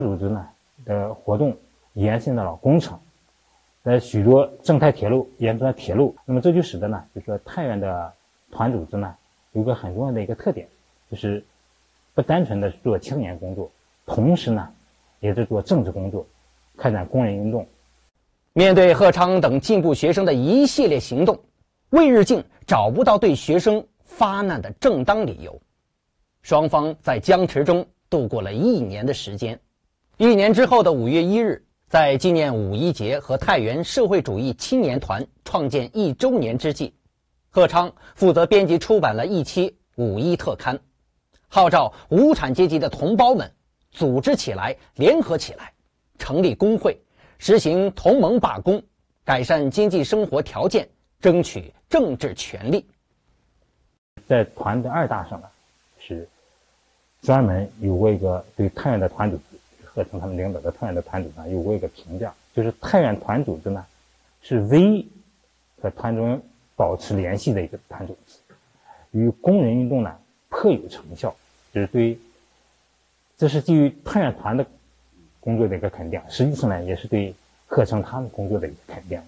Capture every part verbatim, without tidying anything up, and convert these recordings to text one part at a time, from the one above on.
组织呢的活动沿线的老工程，在许多正太铁路沿着铁路，那么这就使得呢，就是说太原的团组织呢有个很重要的一个特点，就是不单纯的做青年工作，同时呢也是做政治工作，开展工人运动。 面对贺昌等进步学生的一系列行动，魏日敬找不到对学生发难的正当理由，双方在僵持中度过了一年的时间。一年之后的五月一日，在纪念五一节和太原社会主义青年团创建一周年之际，贺昌负责编辑出版了一期五一特刊，号召无产阶级的同胞们组织起来，联合起来，成立工会，实行同盟罢工，改善经济生活条件，争取政治权利。 在团的二大上呢，是专门有过一个对太原的团组织，贺昌他们领导的太原的团组织呢有过一个评价，就是太原团组织呢是唯一和团中保持联系的一个团组织，与工人运动呢颇有成效，就是对，这是基于太原团的工作的一个肯定，实际上呢也是对贺昌他们工作的一个肯定。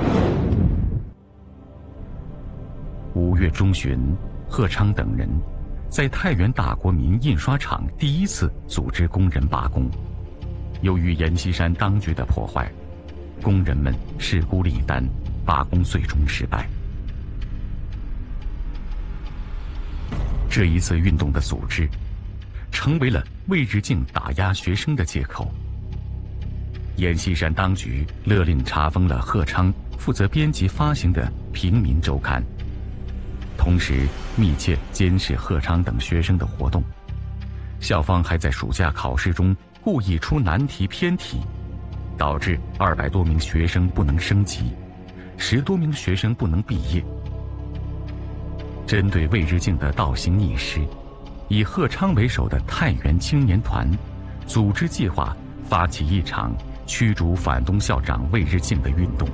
五月中旬，贺昌等人在太原大国民印刷厂第一次组织工人罢工。由于阎锡山当局的破坏，工人们势孤力单，罢工最终失败。这一次运动的组织，成为了魏日敬打压学生的借口。阎锡山当局勒令查封了贺昌负责编辑发行的《平民周刊》，同时密切监视贺昌等学生的活动。校方还在暑假考试中故意出难题偏题，导致二百多名学生不能升级，十多名学生不能毕业。针对魏日敬的倒行逆施，以贺昌为首的太原青年团组织计划发起一场驱逐反动校长魏日敬的运动。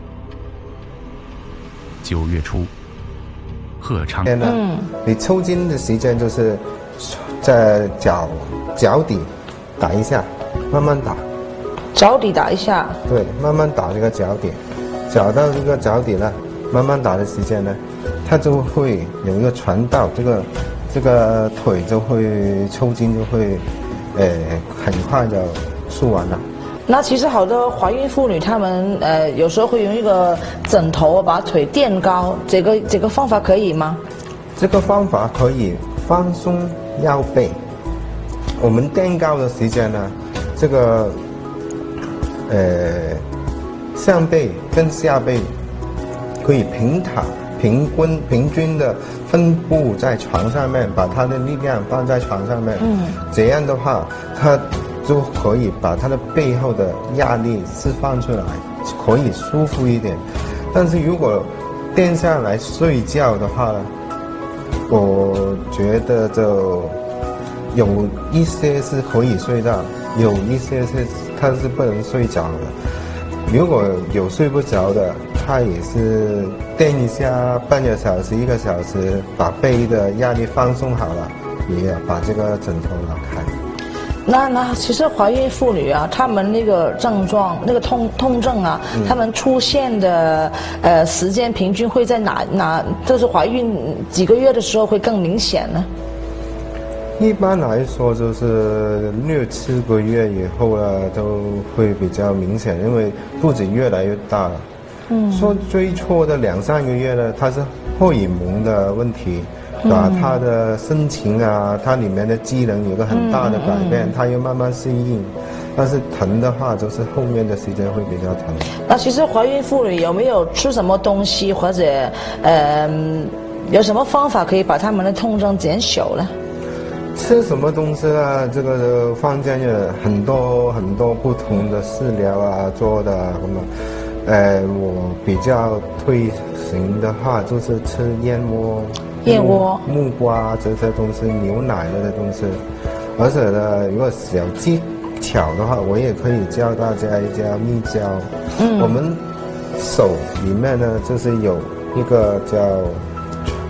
九月初，贺昌， 嗯，你抽筋的时间就是在脚脚底打一下，慢慢打， 脚底打一下， 对，慢慢打这个脚底，找到这个脚底了，慢慢打的时间呢，它就会有一个传导，这个这个腿就会抽筋，就会呃很快的输完了。 那其实好多怀孕妇女，她们呃有时候会用一个枕头把腿垫高，这个这个方法可以吗？ 这个方法可以放松腰背。我们垫高的时间呢，这个呃上背跟下背可以平躺、平均平均的分布在床上面，把它的力量放在床上面。嗯，这样的话，它就可以把它的背后的压力释放出来，可以舒服一点。但是如果垫下来睡觉的话呢，我觉得就有一些是可以睡到，有一些是它是不能睡着的。如果有睡不着的，它也是垫一下半个小时、一个小时，把背的压力放松好了，也要把这个枕头拿开。 那那其实怀孕妇女啊，她们那个症状、那个痛痛症啊，嗯、她们出现的呃时间平均会在哪哪？就是怀孕几个月的时候会更明显呢？ 一般来说，就是六七个月以后呢，都会比较明显，因为肚子越来越大了。嗯，说最初的两三个月呢，它是荷尔蒙的问题。把它的心情啊，它里面的机能有个很大的改变，嗯嗯、它又慢慢适应。但是疼的话，就是后面的时间会比较疼。 那其实怀孕妇女有没有吃什么东西，或者呃有什么方法可以把他们的痛症减小呢？ 吃什么东西啊？这个坊间有很多很多不同的饲料啊做的什么。呃，我比较推行的话，就是吃燕窝。 燕窝、 木瓜这些东西，牛奶类的东西，而且呢，如果小技巧的话，我也可以教大家一家秘胶。嗯，我们手里面呢，就是有一个叫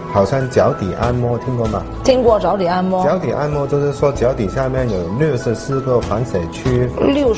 好像脚底按摩，听过吗？ 听过脚底按摩。 脚底按摩就是说脚底下面有六十四个环水区。 六